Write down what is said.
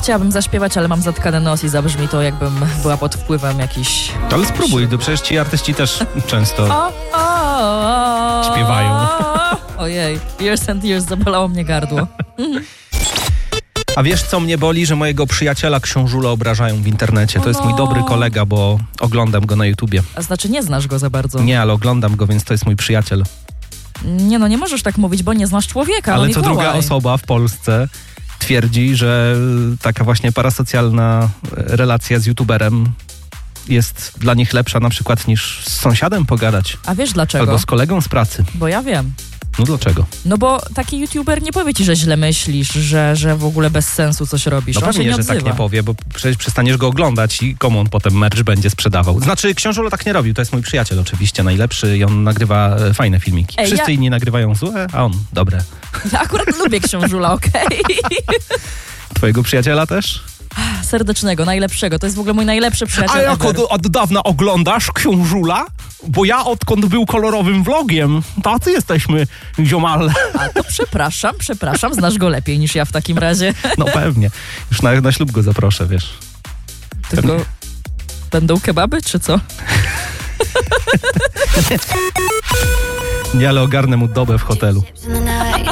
chciałabym zaśpiewać, ale mam zatkany nos i zabrzmi to, jakbym była pod wpływem jakiś... Ale spróbuj, przecież ci artyści też często śpiewają. Ojej, Years and Years, zabolało mnie gardło. A wiesz, co mnie boli? Że mojego przyjaciela książula obrażają w internecie. To jest mój dobry kolega, bo oglądam go na YouTubie. A znaczy nie znasz go za bardzo? Nie, ale oglądam go, więc to jest mój przyjaciel. Nie, no nie możesz tak mówić, bo nie znasz człowieka. Ale no co druga osoba w Polsce twierdzi, że taka właśnie parasocjalna relacja z YouTuberem jest dla nich lepsza na przykład niż z sąsiadem pogadać. A wiesz dlaczego? Albo z kolegą z pracy. Bo ja wiem. No dlaczego? No bo taki YouTuber nie powie ci, że źle myślisz, że w ogóle bez sensu coś robisz. No pewnie, że tak nie powie, bo przecież przestaniesz go oglądać i komu on potem merch będzie sprzedawał. Znaczy, książulo tak nie robił, to jest mój przyjaciel oczywiście, najlepszy i on nagrywa fajne filmiki. Wszyscy inni nagrywają złe, a on dobre. Ja akurat lubię książula, okej? Twojego przyjaciela też? Serdecznego, najlepszego. To jest w ogóle mój najlepszy przyjaciel. A jak od dawna oglądasz książula? Bo ja odkąd był kolorowym vlogiem, tacy jesteśmy ziomale. A to przepraszam, znasz go lepiej niż ja w takim razie. No pewnie. Już na ślub go zaproszę, wiesz. Tylko będą kebaby, czy co? Nie, ale ogarnę mu dobę w hotelu.